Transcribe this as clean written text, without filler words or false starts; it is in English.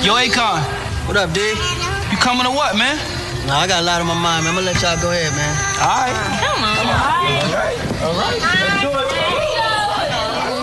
Yo, Akon. What up, D? You coming or what, man? Nah, I got a lot on my mind, man. I'm gonna let y'all go ahead, man. All right. Come on.